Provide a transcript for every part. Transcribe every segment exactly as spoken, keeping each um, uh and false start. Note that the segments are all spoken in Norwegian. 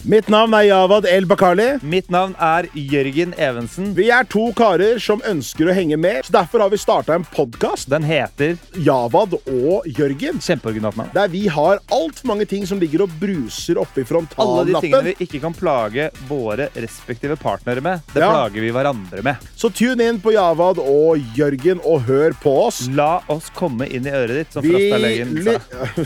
Mitt navn er Javad El Bakali. Mitt navn er Jørgen Evensen. Vi er to karer som ønsker å henge med, så derfor har vi startet en podcast. Den heter Javad og Jørgen. Kjempeoriginalt navn. Der vi har alt for mange ting som ligger og bruser oppe i frontallappen. Alle de tingene vi ikke kan plage våre respektive partnere med, det Ja. plager vi hverandre med. Så tune inn på Javad og Jørgen og hør på oss. La oss komme inn i øret ditt, som Vi Frastalegen li-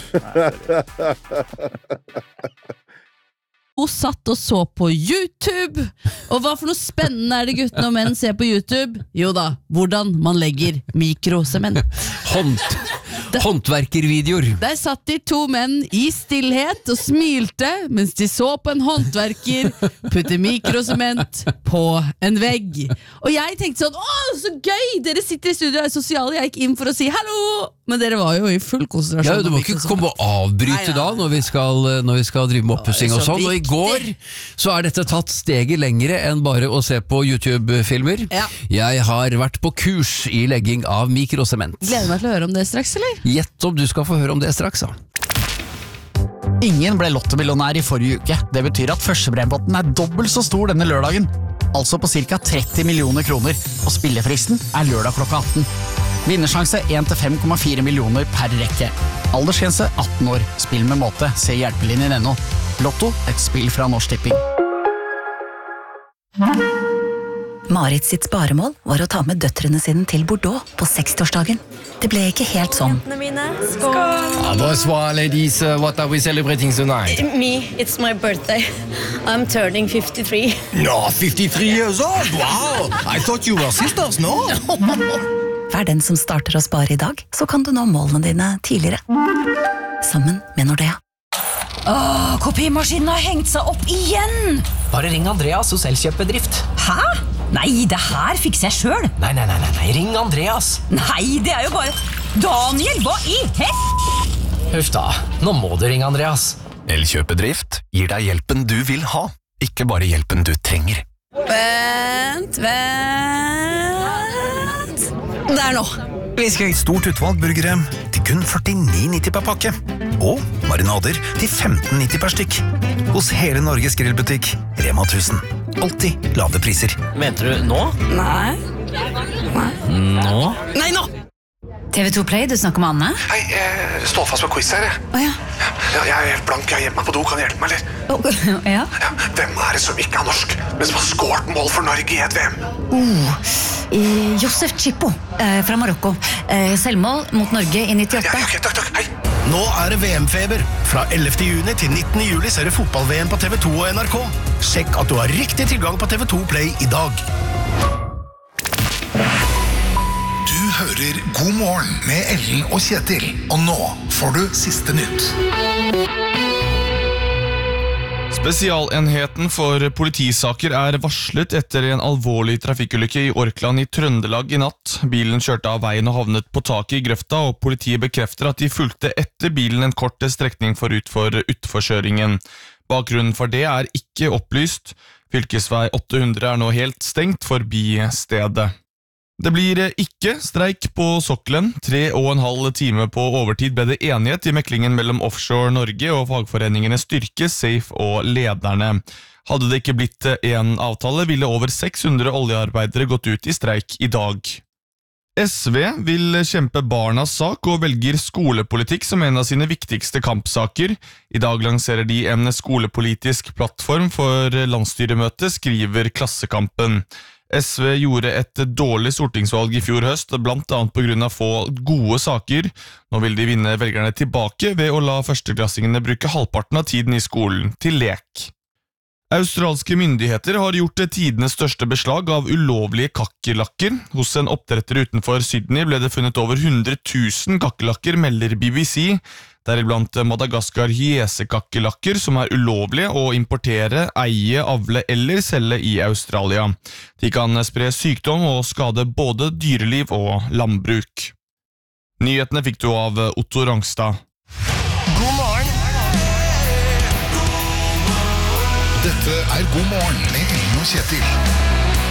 sa. Hun satt og så på YouTube. Og hva for noe spennende er det guttene og menn ser på YouTube? Jo da, hvordan man legger mikrosement. Hånd, håndverkervideoer. Der satt de to menn i stillhet og smilte mens de så på en håndverker putte mikrosement på en vegg. Og jeg tenkte sånn, åh, så gøy! Dere sitter i studio og er sosiale. Jeg gikk inn for å si hallo, men dere var jo i full konsentrasjon. Ja, du må ikke komme og avbryte Nei, da når vi skal, når vi skal drive med oppussing Ja, og det er så sånn. Og i går så er dette tatt steget lengre enn bare å se på YouTube-filmer. Ja. Jeg har vært på kurs i legging av mikrosement. Gleder meg til å høre om det straks, eller? Gjett om du skal få høre om det straks, da. Ingen ble lottomillionær i forrige uke. Det betyr at førstebrempotten er dobbelt så stor denne lørdagen. Altså på ca. tretti millioner kroner. Og spillefristen er lørdag klokka atten. Vinnersjanse en til fem komma fire millioner per rekke. Aldersgrense atten år. Spill med måte. Se hjelpelinjen ennå. Lotto, et spill fra Norsk Tipping. Marit sitt sparemål var å ta med døtrene sine til Bordeaux på sekstiårsdagen. Det ble ikke helt sånn. Ah, bonsoir, ladies. Uh, what are we celebrating tonight? Me, it's my birthday. I'm turning fifty-three. No, fifty-three years old. Wow! I thought you were sisters, no? Vær den som starter å spare i dag, så kan du nå målene dine tidligere. Sammen med Nordea. Åh, kopimaskinen har hengt seg opp igjen! Bare ring Andreas hos Elkjøpbedrift. Hæ? Nei, det her fikser jeg selv. Nei, nei, nei, nei, nei, ring Andreas. Nei, det er jo bare... Daniel, hva i hett? Huff da, nå må du ringe Andreas. Elkjøpbedrift gir deg hjelpen du vil ha, ikke bare hjelpen du trenger. Vent, vent. Der nå. Vi skal ha et stort utvalg burgere til kun førtini nitti per pakke. Og marinader til femten nitti per stykk. Hos hele Norges grillbutikk, Rema tusen. Alltid lave priser. Mente du nå? Nei. Nå? Nei, nå! T V to Play, du snakker med Anne? Hei, jeg står fast med quiz her, jeg. Åja. Ja, jeg er helt blank, jeg har gjemt meg på do, kan du hjelpe meg, eller? Ja. Ja, hvem er det som ikke er norsk, men som har skåret mål for Norge i et V M? Oh, eh, Josef Chippo eh, fra Marokko. Eh, selvmål mot Norge i nittiåtte. Ja, ok, takk, takk, hei. Nå er det V M-feber. Fra ellevte juni til nittende juli ser du fotball-V M på T V to og N R K. Sjekk at du har riktig tilgang på T V to Play i dag. Du hører God morgen med Ellen og Kjetil. Og nå får du siste nytt. Spesialenheten for politisaker er varslet etter en alvorlig trafikkulykke i Orkland i Trøndelag i natt. Bilen kjørte av veien og havnet på taket i grøfta, og politiet bekrefter at de fulgte etter bilen en kort strekning forut for utforkjøringen. Bakgrunnen for det er ikke opplyst. Fylkesvei åtte hundre er nå helt stengt forbi stedet. Det blir ikke streik på sokkelen. Tre og en halv time på overtid ble det enighet i meklingen mellom Offshore Norge og fagforeningene Styrke, Safe og Lederne. Hadde det ikke blitt en avtale, ville over seks hundre oljearbeidere gått ut i streik i dag. S V vil kjempe barnas sak og velger skolepolitikk som en av sine viktigste kampsaker. I dag lanserer de en skolepolitisk plattform for landsstyremøtet, skriver Klassekampen. S V gjorde et dårlig stortingsvalg i fjor høst, blant annet på grunn av få gode saker. Nå vil de vinne velgerne tilbake ved å la førsteklassingene bruke halvparten av tiden i skolen til lek. Australske myndigheter har gjort tidenes største beslag av ulovlige kakerlakker. Hos en oppdretter utenfor Sydney ble det funnet over hundre tusen kakerlakker, melder B B C. Deriblant Madagaskar hyesekakerlakker som er ulovlige å importere, eie, avle eller selge i Australia. De kan spre sykdom og skade både dyreliv og landbruk. Nyhetene fikk du av Otto Rangstad. God morgen! Dette er God morgen med Ellen og Kjetil.